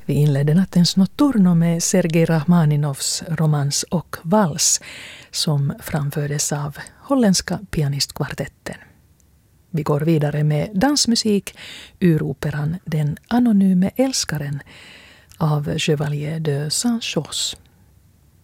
Vi inledde nattens notturno med Sergej Rachmaninovs romans och vals som framfördes av holländska pianistkvartetten. Vi går vidare med dansmusik ur operan Den anonyme älskaren av Chevalier de Saint-Just.